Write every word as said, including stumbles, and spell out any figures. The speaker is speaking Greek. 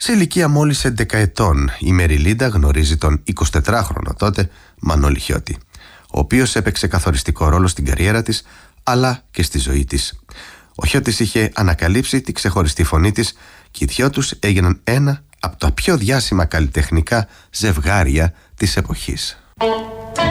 Σε ηλικία μόλις έντεκα ετών, η Μεριλίντα γνωρίζει τον εικοσιτετράχρονο τότε Μανώλη Χιώτη, ο οποίος έπαιξε καθοριστικό ρόλο στην καριέρα της, αλλά και στη ζωή της. Ο Χιώτης είχε ανακαλύψει τη ξεχωριστή φωνή της και οι δυο τους έγιναν ένα από τα πιο διάσημα καλλιτεχνικά ζευγάρια της εποχής.